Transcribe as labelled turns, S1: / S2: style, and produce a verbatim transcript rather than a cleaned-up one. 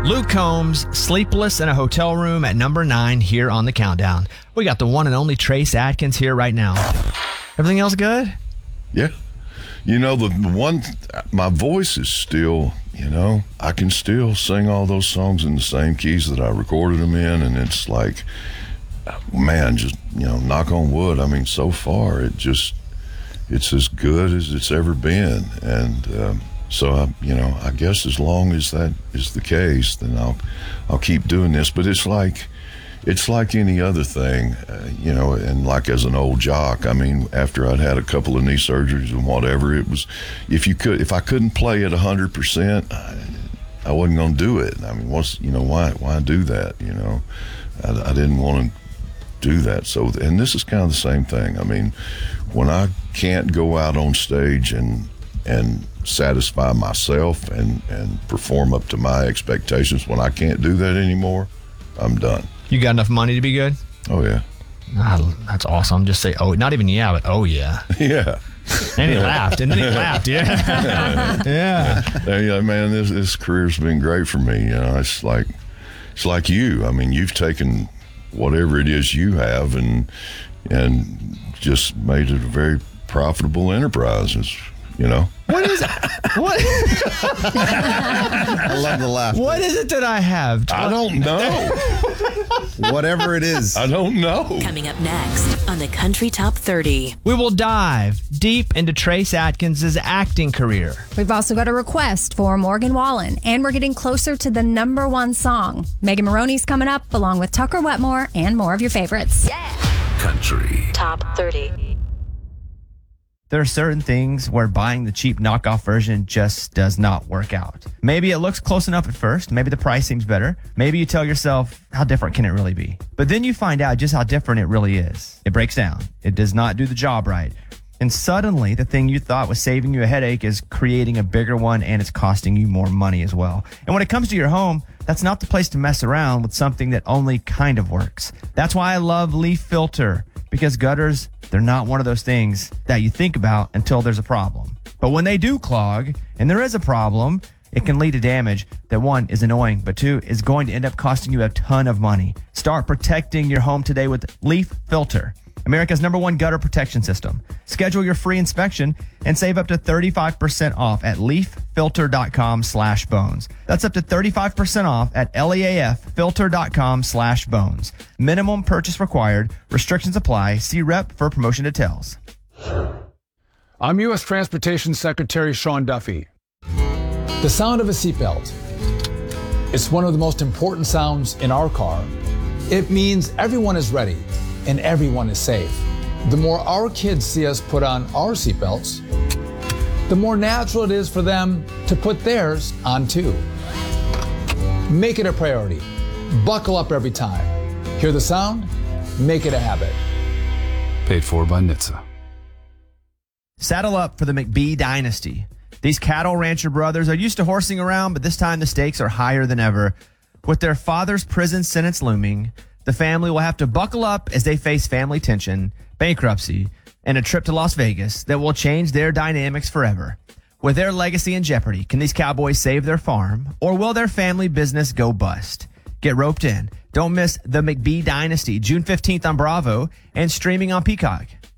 S1: Luke Combs, Sleepless in a Hotel Room at number nine here on the countdown. We got the one and only Trace Adkins here right now. Everything else good?
S2: Yeah. You know, the one, my voice is still, you know, I can still sing all those songs in the same keys that I recorded them in. And it's like, man, just, you know, knock on wood. I mean, so far, it just, it's as good as it's ever been. And um, so, I, you know, I guess as long as that is the case, then I'll, I'll keep doing this. But it's like, it's like any other thing, uh, you know, and like as an old jock, I mean, after I'd had a couple of knee surgeries and whatever, it was, if you could, if I couldn't play at one hundred percent, I, I wasn't going to do it. I mean, what's, you know, why, why do that, you know? I, I didn't want to do that. So, and this is kind of the same thing. I mean, when I can't go out on stage and, and satisfy myself and, and perform up to my expectations, when I can't do that anymore, I'm done.
S1: You got enough money to be good?
S2: Oh, yeah.
S1: Ah, that's awesome. Just say, oh, not even yeah, but oh, yeah.
S2: Yeah.
S1: And he laughed. And then he laughed, yeah. Yeah.
S2: Yeah, man, this, this career's been great for me. You know, it's like, it's like you. I mean, you've taken whatever it is you have and, and just made it a very profitable enterprise. It's, you know.
S1: What is it? What?
S3: I love the laugh.
S1: What is it that I have?
S2: I don't know.
S3: Whatever it is.
S2: I don't know.
S4: Coming up next on the Country Top thirty.
S1: We will dive deep into Trace Adkins' acting career.
S5: We've also got a request for Morgan Wallen, and we're getting closer to the number one song. Megan Maroney's coming up, along with Tucker Wetmore, and more of your favorites.
S4: Yeah.
S6: Country
S4: Top thirty.
S7: There are certain things where buying the cheap knockoff version just does not work out. Maybe it looks close enough at first. Maybe the price seems better. Maybe you tell yourself, how different can it really be? But then you find out just how different it really is. It breaks down. It does not do the job right. And suddenly, the thing you thought was saving you a headache is creating a bigger one, and it's costing you more money as well. And when it comes to your home, that's not the place to mess around with something that only kind of works. That's why I love Leaf Filter. Because gutters, they're not one of those things that you think about until there's a problem. But when they do clog, and there is a problem, it can lead to damage that, one, is annoying, but two, is going to end up costing you a ton of money. Start protecting your home today with Leaf Filter, America's number one gutter protection system. Schedule your free inspection and save up to thirty-five percent off at leaffilter.com slash bones. That's up to thirty-five percent off at leaffilter.com slash bones. Minimum purchase required. Restrictions apply. See rep for promotion details.
S8: I'm U S Transportation Secretary Sean Duffy. The sound of a seatbelt. It's one of the most important sounds in our car. It means everyone is ready and everyone is safe. The more our kids see us put on our seatbelts, the more natural it is for them to put theirs on too. Make it a priority. Buckle up every time. Hear the sound? Make it a habit.
S6: Paid for by N H T S A.
S7: Saddle up for the McBee dynasty. These cattle rancher brothers are used to horsing around, but this time the stakes are higher than ever. With their father's prison sentence looming, the family will have to buckle up as they face family tension, bankruptcy, and a trip to Las Vegas that will change their dynamics forever. With their legacy in jeopardy, can these cowboys save their farm, or will their family business go bust? Get roped in. Don't miss the McBee Dynasty, June fifteenth on Bravo and streaming on Peacock.